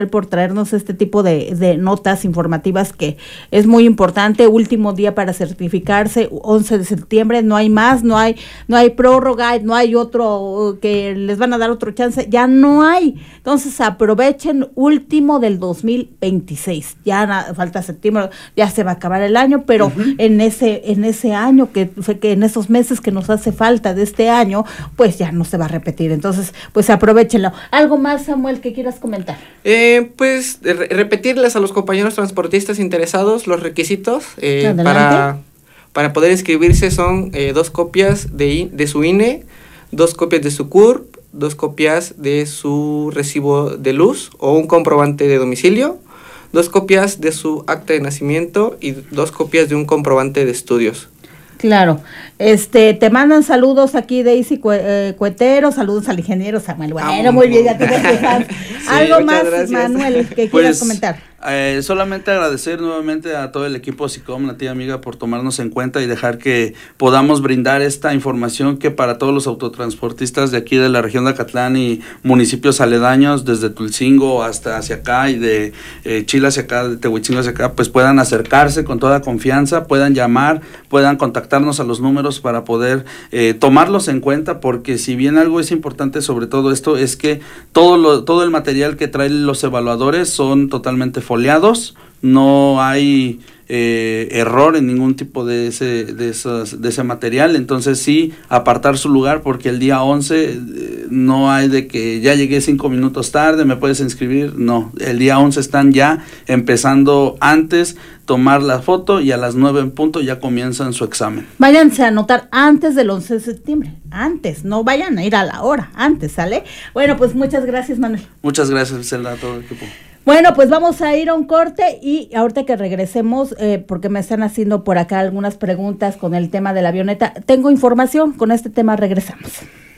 por traernos este tipo de notas informativas que es muy importante. Último día para certificarse, 11 de septiembre, no hay más, no hay prórroga, no hay otro que les van a dar otro chance, ya no hay. Entonces aprovechen, último del 2026, ya falta septiembre, ya se va a acabar el año, pero en ese año que en esos meses que nos hace falta de este año, pues ya no se va a repetir. Entonces, pues aprovechenlo. ¿Algo más, Samuel, que quieras comentar? Pues repetirles a los compañeros transportistas interesados los requisitos para poder inscribirse. Son 2 copias de su INE, 2 copias de su CURP, 2 copias de su recibo de luz o un comprobante de domicilio, 2 copias de su acta de nacimiento y 2 copias de un comprobante de estudios. Claro, te mandan saludos aquí Daisy Cuetero, saludos al ingeniero Samuel. Bueno, muy bien, ya te dejas. Sí, algo más, gracias. Manuel, que quieras comentar. Solamente agradecer nuevamente a todo el equipo SICOM, a ti amiga, por tomarnos en cuenta y dejar que podamos brindar esta información que para todos los autotransportistas de aquí de la región de Acatlán y municipios aledaños, desde Tulcingo hasta hacia acá y de Chile hacia acá, de Tehuichingo hacia acá, pues puedan acercarse con toda confianza, puedan llamar, puedan contactarnos a los números para poder tomarlos en cuenta, porque si bien algo es importante sobre todo esto es que todo el material que traen los evaluadores son totalmente foliados, no hay error en ningún tipo de ese material. Entonces sí, apartar su lugar, porque el día 11 no hay de que ya llegué 5 minutos tarde, me puedes inscribir. No, el día 11 están ya empezando antes, tomar la foto, y a las 9 en punto ya comienzan su examen. Váyanse a anotar antes del 11 de septiembre, antes, no vayan a ir a la hora, antes, ¿sale? Bueno, pues muchas gracias, Manuel. Muchas gracias, Zelda, a todo el equipo. Bueno, pues vamos a ir a un corte y ahorita que regresemos, porque me están haciendo por acá algunas preguntas con el tema de la avioneta, tengo información, con este tema regresamos.